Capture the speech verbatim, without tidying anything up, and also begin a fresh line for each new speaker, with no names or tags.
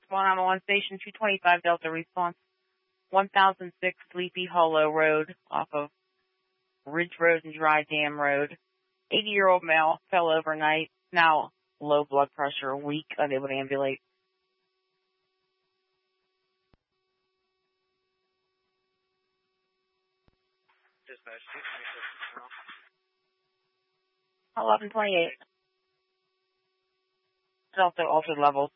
one, I'm on station two twenty-five Delta response. one thousand six Sleepy Hollow Road off of Ridge Road and Dry Dam Road. eighty-year-old male fell overnight. Now low blood pressure, weak, unable to ambulate.
Dispatch
eleven twenty-eight. It's also altered levels.